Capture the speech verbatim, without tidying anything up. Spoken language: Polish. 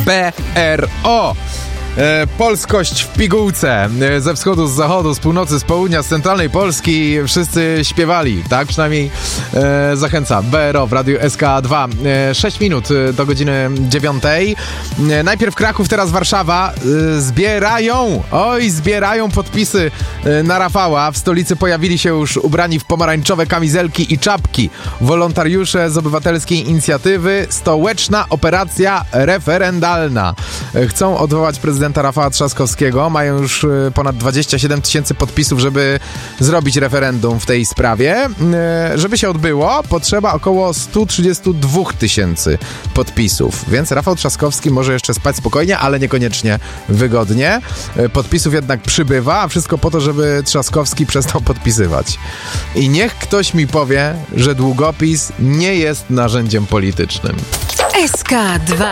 B R O. E, polskość w pigułce. E, ze wschodu, z zachodu, z północy, z południa, z centralnej Polski wszyscy śpiewali, tak? Przynajmniej e, zachęca. B R O w Radiu S K dwa. E, sześć minut do godziny dziewiątej. E, najpierw Kraków, teraz Warszawa. E, zbierają, oj, zbierają podpisy e, na Rafała. W stolicy pojawili się już ubrani w pomarańczowe kamizelki i czapki wolontariusze z obywatelskiej inicjatywy Stołeczna Operacja Referendalna. E, chcą odwołać prezydenta Rafała Trzaskowskiego. Mają już ponad dwadzieścia siedem tysięcy podpisów, żeby zrobić referendum w tej sprawie. Żeby się odbyło, potrzeba około sto trzydzieści dwa tysięcy podpisów. Więc Rafał Trzaskowski może jeszcze spać spokojnie, ale niekoniecznie wygodnie. Podpisów jednak przybywa, a wszystko po to, żeby Trzaskowski przestał podpisywać. I niech ktoś mi powie, że długopis nie jest narzędziem politycznym. S K dwa.